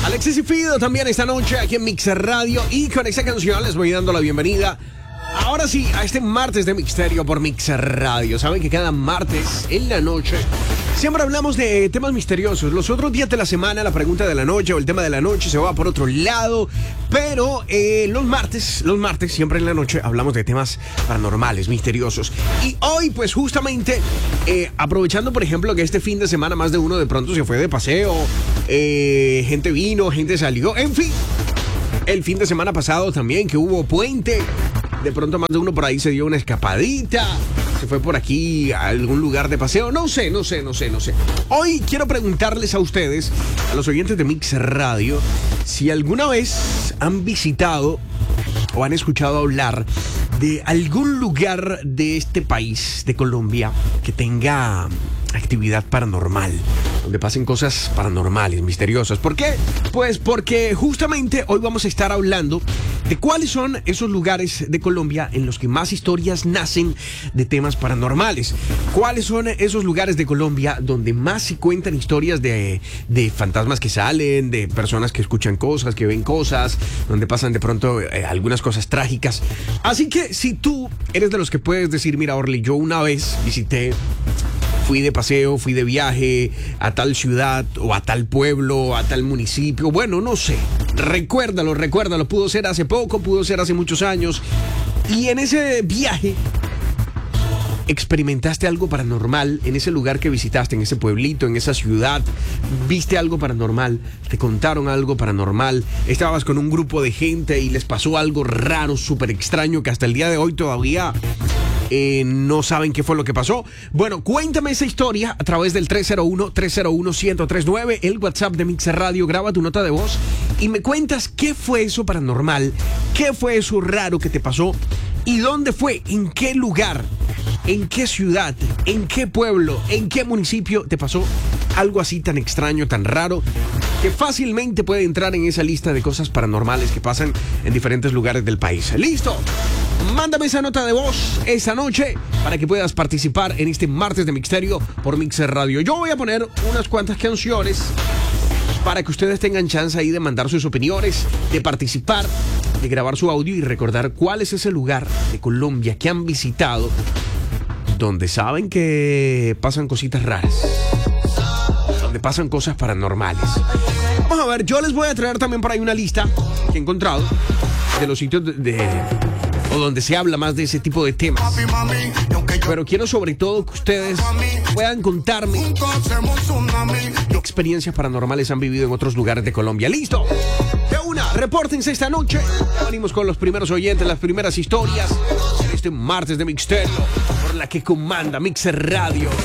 Alexis y Fido también esta noche aquí en Mixer Radio. Y con esta canción les voy dando la bienvenida, ahora sí, a este martes de Misterio por Mixer Radio. Saben que cada martes en la noche siempre hablamos de temas misteriosos. Los otros días de la semana, la pregunta de la noche o el tema de la noche se va por otro lado. Pero los martes, siempre en la noche, hablamos de temas paranormales, misteriosos. Y hoy, pues justamente, aprovechando, por ejemplo, que este fin de semana más de uno de pronto se fue de paseo, gente vino, gente salió, en fin. El fin de semana pasado también, que hubo puente. De pronto más de uno por ahí se dio una escapadita, se fue por aquí a algún lugar de paseo. No sé. Hoy quiero preguntarles a ustedes, a los oyentes de Mixer Radio, si alguna vez han visitado o han escuchado hablar de algún lugar de este país, de Colombia, que tenga actividad paranormal, donde pasen cosas paranormales, misteriosas. ¿Por qué? Pues porque justamente hoy vamos a estar hablando de cuáles son esos lugares de Colombia en los que más historias nacen de temas paranormales. ¿Cuáles son esos lugares de Colombia donde más se cuentan historias de fantasmas que salen, de personas que escuchan cosas, que ven cosas, donde pasan de pronto algunas cosas trágicas? Así que si tú eres de los que puedes decir, mira, Orly, yo una vez fui de paseo, fui de viaje a tal ciudad o a tal pueblo, a tal municipio. Bueno, no sé. Recuérdalo. Pudo ser hace poco, pudo ser hace muchos años. Y en ese viaje experimentaste algo paranormal en ese lugar que visitaste, en ese pueblito, en esa ciudad. Viste algo paranormal, te contaron algo paranormal. Estabas con un grupo de gente y les pasó algo raro, súper extraño, que hasta el día de hoy todavía no saben qué fue lo que pasó. Bueno, cuéntame esa historia a través del 301-301-1039, el WhatsApp de Mixer Radio. Graba tu nota de voz y me cuentas qué fue eso paranormal, qué fue eso raro que te pasó y dónde fue, en qué lugar, en qué ciudad, en qué pueblo, en qué municipio te pasó algo así tan extraño, tan raro, que fácilmente puede entrar en esa lista de cosas paranormales que pasan en diferentes lugares del país. ¿Listo? Mándame esa nota de voz esa noche para que puedas participar en este martes de Misterio por Mixer Radio. Yo voy a poner unas cuantas canciones para que ustedes tengan chance ahí de mandar sus opiniones, de participar, de grabar su audio y recordar cuál es ese lugar de Colombia que han visitado donde saben que pasan cositas raras, donde pasan cosas paranormales. Vamos a ver, yo les voy a traer también por ahí una lista que he encontrado de los sitios o donde se habla más de ese tipo de temas. Pero quiero sobre todo que ustedes puedan contarme qué experiencias paranormales han vivido en otros lugares de Colombia. ¡Listo! De una, repórtense esta noche. Ya venimos con los primeros oyentes, las primeras historias en este martes de Misterio por la que comanda Mixer Radio.